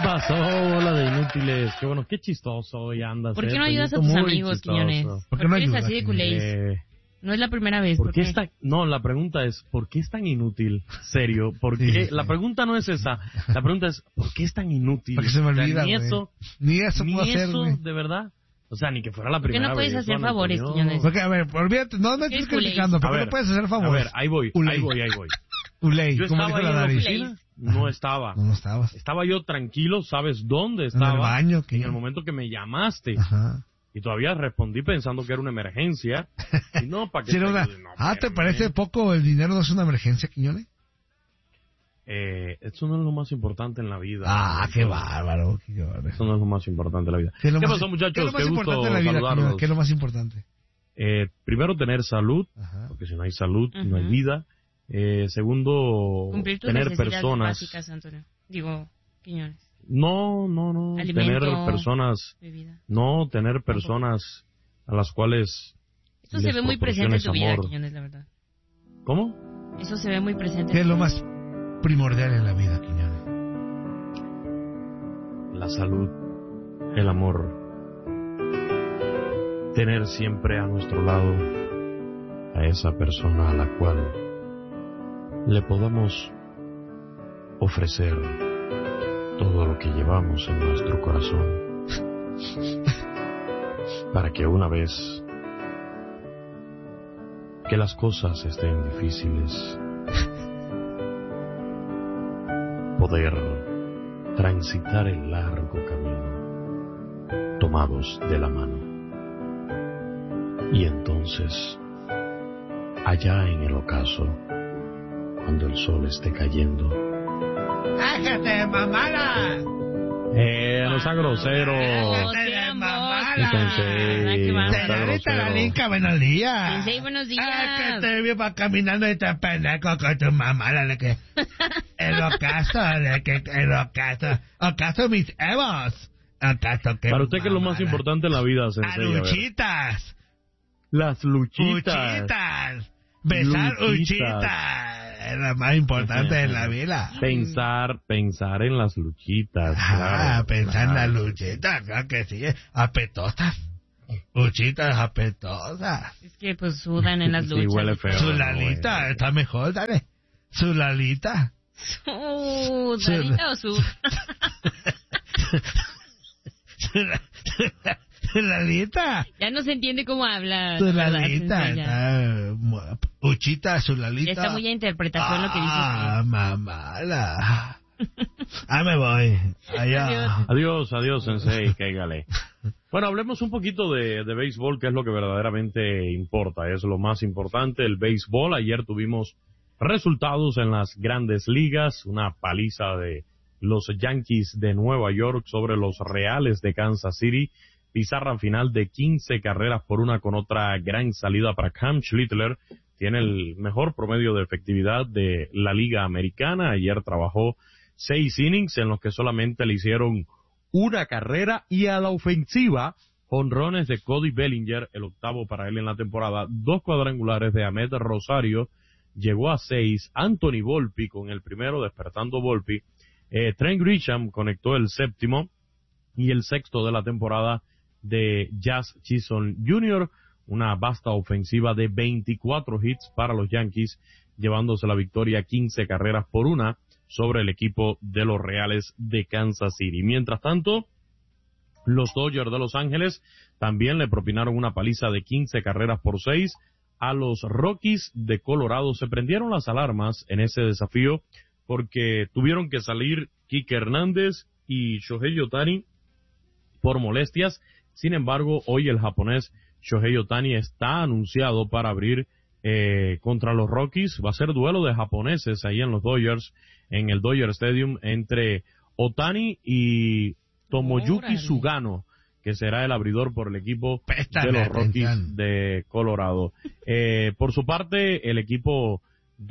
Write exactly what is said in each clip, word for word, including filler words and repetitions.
pasó, bola de inútiles? Qué bueno, qué chistoso hoy andas. ¿Por qué eh, no ayudas a Toñito, tus muy amigos, chistoso. Quiñones? ¿Por ¿Por qué qué no eres ayudas, así de Quiñones? culéis? Eh, No es la primera vez. ¿Por ¿Por qué qué? está? No, la pregunta es, ¿por qué es tan inútil? Serio, ¿por qué? Sí, sí. La pregunta no es esa. La pregunta es, ¿por qué es tan inútil? Porque se me O sea, olvida, ni güey. eso, Ni eso ni puedo hacer, eso, güey. de verdad. O sea, ni que fuera la ¿Por qué primera no puedes vez, hacer Juan favores, Antonio. Quiñones? Porque, a ver, olvídate, no me ¿Qué estés es culé? criticando. ¿Por A qué ver, no puedes hacer A favores? ver, ahí voy, Uley. ahí voy, ahí voy. Uley, Yo como estaba dijo ahí la en la Daris. oficina, no estaba. No, no estabas. Estaba yo tranquilo, ¿sabes dónde estaba? En el baño, ¿qué? En el momento que me llamaste. Ajá. Y todavía respondí pensando que era una emergencia. Y no, para que Sí, era te una- ayude, no, Ah, ¿te espérame. parece poco el dinero? ¿No es una emergencia, Quiñones? Eh, eso no es lo más importante en la vida. Ah, Eso- qué bárbaro, Quiñones. Eso no es lo más importante en la vida. ¿Qué, es lo ¿Qué más- pasó, ¿Qué muchachos? es lo más Qué importante gusto en la vida, saludarlos. Quiñones? ¿Qué es lo más importante? Eh, primero, tener salud, Ajá. porque si no hay salud, Ujú. no hay vida. Eh, segundo, Cumplir tus tener necesidades personas. básicas, Antonio. Digo, Quiñones. No, no, no. Alimento, tener personas. bebida. No, tener personas a las cuales. Eso se les ve muy presente en tu vida, proporciones amor. Quiñones, la verdad. ¿Cómo? Eso se ve muy presente. ¿Qué es lo más primordial en la vida, Quiñones? La salud, el amor. Tener siempre a nuestro lado a esa persona a la cual le podamos ofrecer todo lo que llevamos en nuestro corazón para que una vez que las cosas estén difíciles poder transitar el largo camino tomados de la mano. Y entonces, allá en el ocaso, cuando el sol esté cayendo, ¡Déjate, mamala! ¡eh, no sea grosero! Oh, ¡Déjate qué de amor. mamala! Entonces, Ah, qué bárbaro. está Señorita grosero. Lalinka, buenos días. Sensei, buenos días. Ah, que te viva caminando y te pendejo con tu mamá, de que... El ocaso, de que... El ocaso... Ocaso mis evos. Ocaso que... Para usted, ¿qué es lo más mamala. importante en la vida, Sensei? A ver. Aluchitas. Las luchitas. Uchitas. Besar Luchitas. uchitas. Es lo más importante en la vida. Pensar, pensar en las luchitas. Ah, claro, pensar en claro. las luchitas, claro que sí. Apetosas. Uchitas apetosas. Es que pues sudan en las Sí, luchas. huele feo. Su no, Lalita, güey. está mejor, dale. Su Lalita. Uh, ¿Dalita o su? Su la- su Lalita. Ya no se entiende cómo habla. Su la verdad, Lalita. Sensei, ya. Está, mu- Uchita, su Lalita. Ya está muy a interpretación lo que dices. Ah, mamala. Ah, me voy. Allá. Adiós, adiós, Sensei, cáigale. Bueno, hablemos un poquito de, de béisbol, que es lo que verdaderamente importa, es lo más importante, el béisbol. Ayer tuvimos resultados en las grandes ligas, una paliza de los Yankees de Nueva York sobre los Reales de Kansas City, pizarra final de quince carreras por una con otra gran salida para Cam Schlittler. Tiene el mejor promedio de efectividad de la Liga Americana. Ayer trabajó seis innings en los que solamente le hicieron una carrera, y a la ofensiva, jonrones de Cody Bellinger, el octavo para él en la temporada, dos cuadrangulares de Ahmed Rosario, llegó a seis, Anthony Volpi con el primero, despertando Volpi, eh, Trent Grisham conectó el séptimo, y el sexto de la temporada de Jazz Chisholm junior, una vasta ofensiva de veinticuatro hits para los Yankees, llevándose la victoria quince carreras por una sobre el equipo de los Reales de Kansas City. Mientras tanto, los Dodgers de Los Ángeles también le propinaron una paliza de quince carreras por seis a los Rockies de Colorado. Se prendieron las alarmas en ese desafío porque tuvieron que salir Kike Hernández y Shohei Ohtani por molestias. Sin embargo, hoy el japonés Shohei Ohtani está anunciado para abrir eh, contra los Rockies. Va a ser duelo de japoneses ahí en los Dodgers, en el Dodger Stadium, entre Ohtani y Tomoyuki Órale. Sugano, que será el abridor por el equipo Préstame de los atención. Rockies de Colorado. Eh, por su parte, el equipo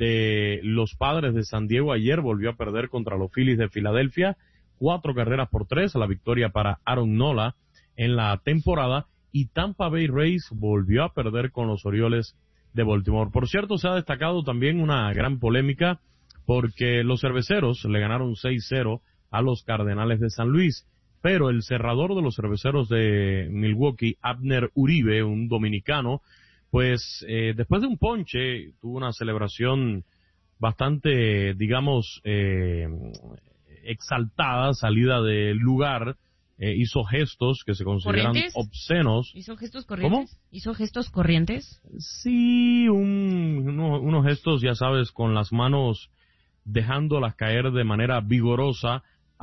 de los Padres de San Diego ayer volvió a perder contra los Phillies de Filadelfia, cuatro carreras por tres, la victoria para Aaron Nola en la temporada, y Tampa Bay Rays volvió a perder con los Orioles de Baltimore. Por cierto, se ha destacado también una gran polémica porque los cerveceros le ganaron seis cero a los Cardenales de San Luis. Pero el cerrador de los Cerveceros de Milwaukee, Abner Uribe, un dominicano, pues eh, después de un ponche tuvo una celebración bastante, digamos, eh, exaltada, salida del lugar, eh, hizo gestos que se consideran ¿Corrientes? obscenos. ¿Hizo gestos corrientes? ¿Cómo? ¿Hizo gestos corrientes? Sí, un, uno, unos gestos, ya sabes, con las manos dejándolas caer de manera vigorosa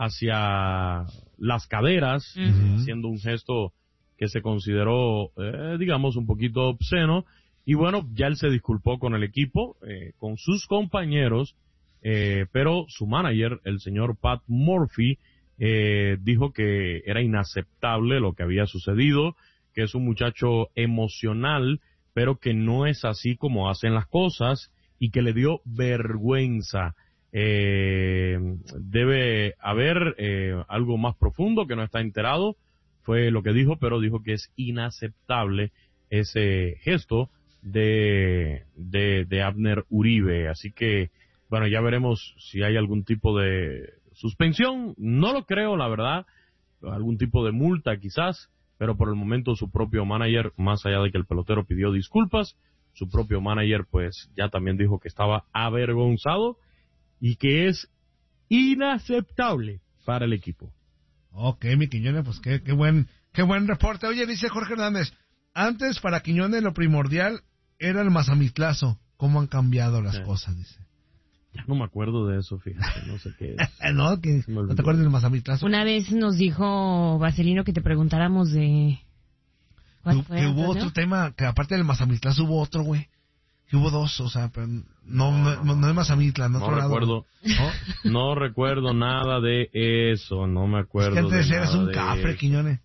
hacia las caderas, Uh-huh. haciendo un gesto que se consideró, eh, digamos, un poquito obsceno. Y bueno, ya él se disculpó con el equipo, eh, con sus compañeros, eh, pero su manager, el señor Pat Murphy, eh, dijo que era inaceptable lo que había sucedido, que es un muchacho emocional, pero que no es así como hacen las cosas y que le dio vergüenza. Eh, debe haber eh, algo más profundo que no está enterado, fue lo que dijo, pero dijo que es inaceptable ese gesto de, de, de Abner Uribe. Así que, bueno, ya veremos si hay algún tipo de suspensión. No lo creo, la verdad. Algún tipo de multa quizás, pero por el momento su propio manager, más allá de que el pelotero pidió disculpas, su propio manager pues ya también dijo que estaba avergonzado y que es inaceptable para el equipo. Ok, mi Quiñones, pues qué, qué buen qué buen reporte. Oye, dice Jorge Hernández, antes para Quiñones lo primordial era el mazamitlazo. ¿Cómo han cambiado las Sí. cosas? Dice. Ya no me acuerdo de eso, fíjate, no sé qué es. no, que Se me no olvidó. te acuerdas del mazamitlazo. Una vez nos dijo Vaselino que te preguntáramos de... ¿Cuál Que, fue, que hubo Antonio? otro tema, que aparte del mazamitlazo hubo otro, güey. Que hubo dos, o sea, pero no, no, no, no es mazamitla, no, No otro lado. recuerdo, ¿No? no recuerdo nada de eso, no me Es acuerdo que antes de eras nada un de cafre, eso. Quiñones.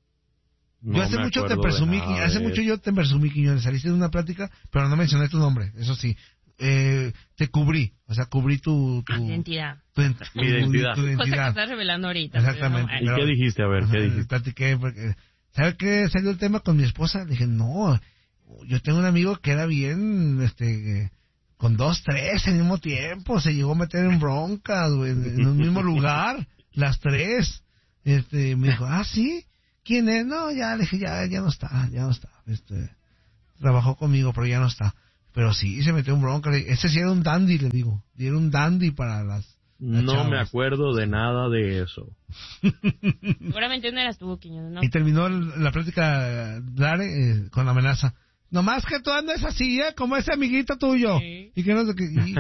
No yo hace me mucho te acuerdo de presumí, nada hace de mucho eso. yo te presumí, Quiñones. Saliste de una plática, pero no mencioné tu nombre, eso sí. Eh, te cubrí, o sea, cubrí tu... tu Identidad. Tu, Mi identidad. tu Cosa que identidad. estás revelando ahorita. Exactamente. pero ¿Y no, qué dijiste? A ver, ¿qué Ajá, dijiste? Platiqué, porque... ¿Sabe qué salió el tema con mi esposa? Le dije, no, yo tengo un amigo que era bien, este... con dos, tres al mismo tiempo, se llegó a meter en broncas, güey, en un mismo lugar, las tres. Este, me dijo, ah, ¿sí? ¿Quién es? No, ya, le dije, ya, ya no está, ya no está. Este, trabajó conmigo, pero ya no está. Pero sí, se metió en bronca. Le- Ese sí era un dandy, le digo. Y era un dandy para las, las No chavas. me acuerdo de nada de eso. Seguramente no eras tú, Quiñones, ¿no? Y terminó el- la plática, Dare, eh, con la amenaza. Nomás que tú andas así, ¿eh? Como ese amiguito tuyo. Sí. Y que no sé qué. y-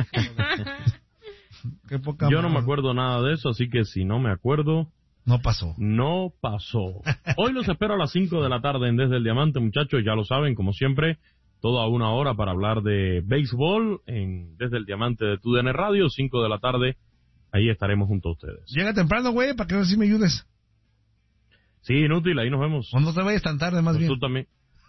qué poca Yo no me madre. acuerdo nada de eso, así que si no me acuerdo, No pasó. no pasó. Hoy los espero a las cinco de la tarde en Desde el Diamante, muchachos, ya lo saben, como siempre, toda una hora para hablar de béisbol en Desde el Diamante de Tu D N Radio, cinco de la tarde, ahí estaremos junto a ustedes. Llega temprano, güey, para que no sé si me ayudes. Sí, inútil, ahí nos vemos. O no te vayas tan tarde, más O bien. tú también.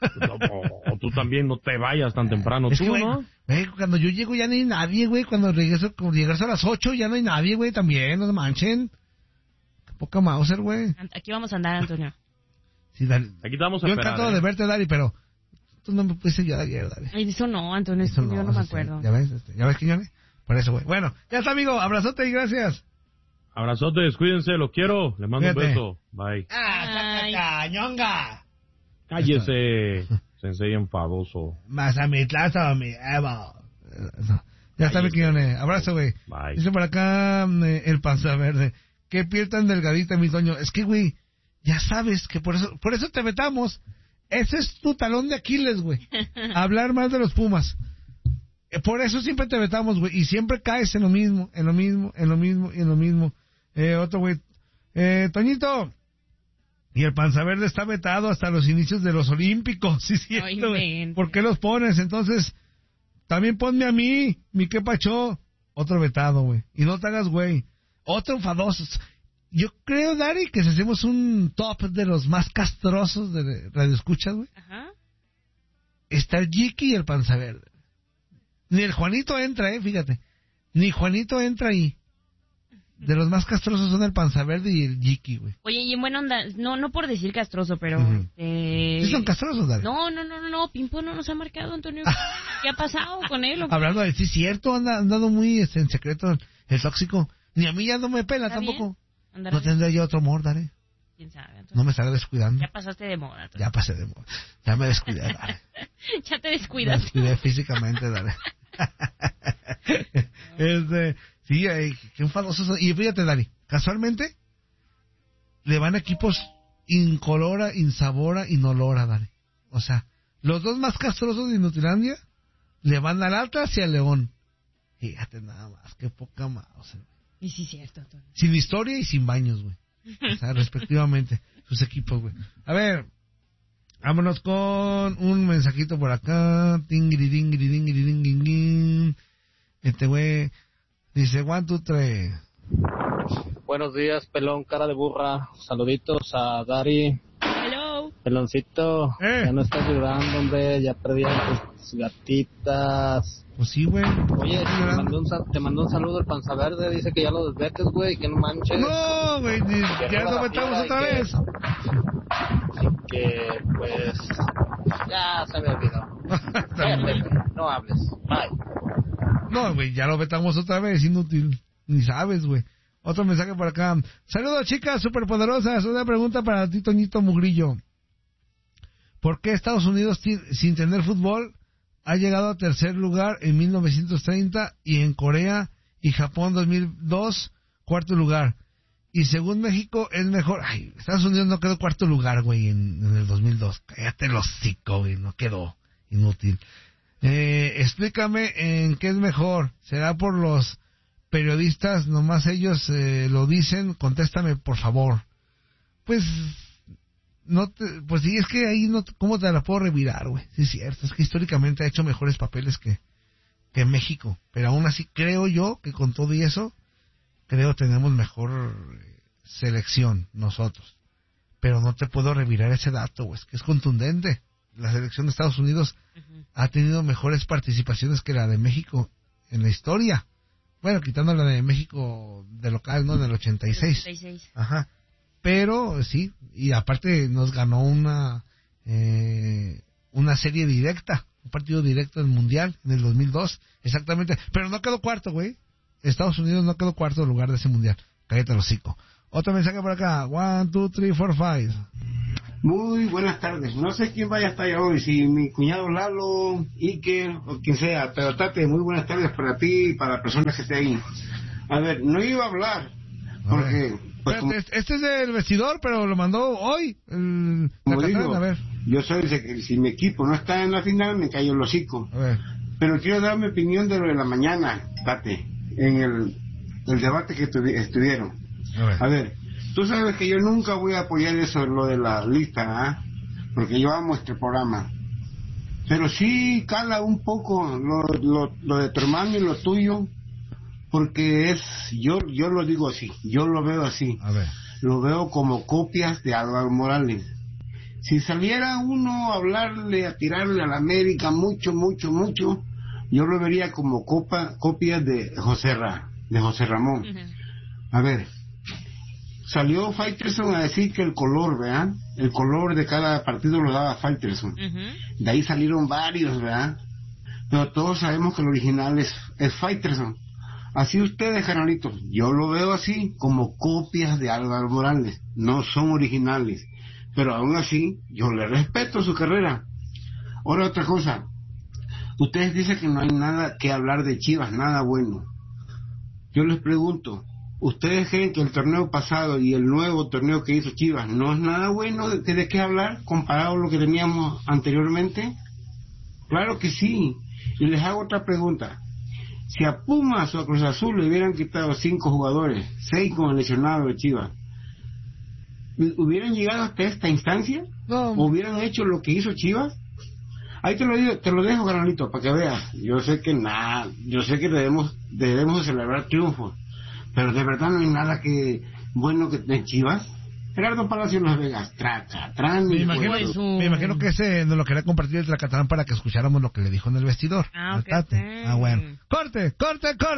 O, o tú también no te vayas tan temprano, Es tú, que, güey, ¿no? güey, cuando yo llego ya no hay nadie, güey. Cuando regreso, cuando regreso a las ocho ya no hay nadie, güey, también. No se manchen. Qué poca Mauser, güey. Aquí vamos a andar, Antonio. Sí, Dari. Aquí te vamos a Yo esperar. encantado ¿eh? de verte, Dari, pero tú no me pudiste ayudar ayer, Dari. Ay, eso no, Antonio, Eso eso yo no me eso sí. acuerdo. ¿Ya ves? Este, ¿Ya ves, Quiñones? Por eso, güey. Bueno, ya está, amigo. Abrazote y gracias. Abrazotes, cuídense, los quiero. Les mando Cuídate. un beso. Bye. ¡Ah, Ay. cañonga! Cállese, sensei enfadoso. Mazamitlazo, mi Evo. Ya está, mi Cállese. Quiñones. Abrazo, güey. Bye. Dice por acá eh, el panza verde. Qué piel tan delgadita, mi Toño. Es que, güey, ya sabes que por eso, por eso te vetamos. Ese es tu talón de Aquiles, güey. Hablar más de los Pumas. Eh, Por eso siempre te vetamos, güey. Y siempre caes en lo mismo, en lo mismo, en lo mismo y en lo mismo. Eh, otro, güey. Eh, Toñito. Y el panza verde está vetado hasta los inicios de los Olímpicos. Sí, sí. No inventes. ¿Por qué los pones? Entonces, también ponme a mí, mi qué pacho. Otro vetado, güey. Y no te hagas, güey. Otro enfadoso. Yo creo, Dari, que si hacemos un top de los más castrosos de Radio Escuchas, güey, Ajá. está el Jiki y el panza verde. Ni el Juanito entra, eh, fíjate. Ni Juanito entra ahí. De los más castrosos son el panza verde y el Jiki, güey. Oye, y en buena onda, no no por decir castroso, pero... Ujú. eh, ¿Sí son castrosos, Dari? No, no, no, no, no, Pimpo no nos ha marcado, Antonio. ¿Qué ha pasado con él? o qué? Hablando de sí, cierto, anda andado muy este, en secreto el tóxico. Ni a mí ya no me pela ¿Está tampoco. No tendría yo otro amor, Dare. ¿Quién sabe? Entonces, No me estaré descuidando. ya pasaste de moda. Entonces. Ya pasé de moda. Ya me descuidé, Dare. Ya te Me descuidas. descuidé físicamente, Dare. este, sí, ay, qué enfadosos son. Y fíjate, Dani, casualmente le van a equipos incolora, insabora, inolora, Dani. O sea, los dos más castrosos de Inutilandia le van al Atlas y al León. Fíjate nada más, qué poca más. O sea, Y sí, cierto. Todo. sin historia y sin baños, güey. O sea, respectivamente, sus equipos, güey. A ver, vámonos con un mensajito por acá. Tingiri, dingiri, dingiri, dingiri. Este güey dice, one, two, three. Buenos días, pelón, cara de burra. Saluditos a Dari. Hello. Peloncito, Eh. ya no estás llorando, hombre. Ya perdieron tus gatitas. Pues sí, güey. Oye, te mandó, un, sa- te mandó un saludo el Panza Verde. Dice que ya lo desvetes, güey, que no manches. No, güey, ni- Que ya arriba lo la metamos fiera otra y que- vez. Y que, pues, ya se me olvidó. Cállate, güey, no hables. Bye. No, güey, ya lo vetamos otra vez, inútil. Ni sabes, güey. Otro mensaje por acá. Saludos, chicas superpoderosas. Una pregunta para ti, Toñito Mugrillo. ¿Por qué Estados Unidos, ti- sin tener fútbol, ha llegado a tercer lugar en mil novecientos treinta y en Corea y Japón dos mil dos, cuarto lugar? Y según México es mejor... Ay, Estados Unidos no quedó cuarto lugar, güey, en, en el dos mil dos. Cállate el hocico, güey, no quedó. Inútil. Eh, explícame en qué es mejor. ¿Será por los periodistas? Nomás ellos eh, lo dicen. Contéstame, por favor. Pues... no te, pues sí, es que ahí no... ¿Cómo te la puedo revirar, güey? Sí, es cierto. Es que históricamente ha hecho mejores papeles que, que México. Pero aún así creo yo que con todo y eso... creo tenemos mejor selección nosotros. Pero no te puedo revirar ese dato, güey. Es que es contundente. La selección de Estados Unidos uh-huh. ha tenido mejores participaciones que la de México en la historia. Bueno, quitando la de México de local, ¿no? Del ochenta y seis. ochenta y seis. Ajá. Pero sí, y aparte nos ganó una eh, una serie directa, un partido directo del Mundial en el dos mil dos, exactamente. Pero no quedó cuarto, güey. Estados Unidos no quedó cuarto lugar de ese Mundial. Cállate el hocico. Otro mensaje por acá. One, two, three, four, five. Muy buenas tardes. No sé quién vaya a estar hoy, si mi cuñado Lalo, Iker o quien sea, pero Tate, muy buenas tardes para ti y para la persona que esté ahí. A ver, no iba a hablar, porque... Pues, como, este es del vestidor, pero lo mandó hoy. El, como Zacatán, digo, a ver. yo soy, si mi equipo no está en la final, me cayó el hocico. A ver. Pero quiero dar mi opinión de lo de la mañana, Tate, en el, el debate que tuvi, estuvieron. A ver. A ver, tú sabes que yo nunca voy a apoyar eso, lo de la lista, ¿eh? Porque yo amo este programa. Pero sí cala un poco lo, lo, lo de tu hermano y lo tuyo, porque es, yo yo lo digo así, yo lo veo así. A ver. Lo veo como copias de Álvaro Morales. Si saliera uno a hablarle, a tirarle a la América mucho, mucho, mucho, yo lo vería como copa, copias de José Ra, de José Ramón. Uh-huh. A ver, salió Faitelson a decir que el color, ¿verdad? El color de cada partido lo daba Faitelson. Uh-huh. De ahí salieron varios, ¿verdad? Pero todos sabemos que el original es, es Faitelson. Así ustedes, canalitos, yo lo veo así, como copias de Álvaro Morales. No son originales. Pero aún así, yo le respeto su carrera. Ahora otra cosa. Ustedes dicen que no hay nada que hablar de Chivas, nada bueno. Yo les pregunto, ¿ustedes creen que el torneo pasado y el nuevo torneo que hizo Chivas no es nada bueno de, de qué hablar comparado a lo que teníamos anteriormente? Claro que sí. Y les hago otra pregunta. Si a Pumas o a Cruz Azul le hubieran quitado cinco jugadores, seis con el lesionado de Chivas, ¿hubieran llegado hasta esta instancia? No. ¿O hubieran hecho lo que hizo Chivas? Ahí te lo digo, te lo dejo, Granolito, para que veas. Yo sé que nada, yo sé que debemos debemos celebrar triunfos, pero de verdad no hay nada que bueno que de Chivas. Gerardo Palacio Las Vegas, Tracatrán. Me imagino, pues, un... me imagino que ese nos lo quería compartir el Tracatrán para que escucháramos lo que le dijo en el vestidor. Ah, okay. Ah, bueno. Corte, corte, corte.